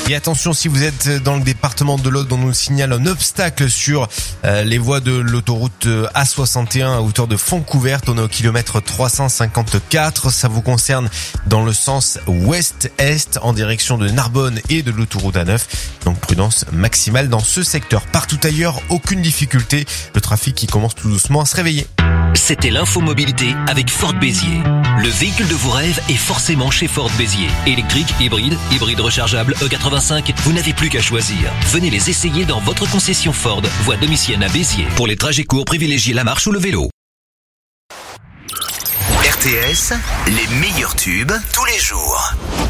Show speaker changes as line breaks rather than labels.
Et attention, si vous êtes dans le département de l'Aude, on nous signale un obstacle sur les voies de l'autoroute A61 à hauteur de Fontcouverte. On est au kilomètre 354. Ça vous concerne dans le sens ouest-est en direction de Narbonne et de l'autoroute A9. Donc prudence maximale dans ce secteur. Partout ailleurs, aucune difficulté. Le trafic qui commence tout doucement à se réveiller.
C'était l'info mobilité avec Ford Béziers. Le véhicule de vos rêves est forcément chez Ford Béziers. Électrique, hybride rechargeable, E85, vous n'avez plus qu'à choisir. Venez les essayer dans votre concession Ford, voie Domitienne à Béziers. Pour les trajets courts, privilégiez la marche ou le vélo.
RTS, les meilleurs tubes tous les jours.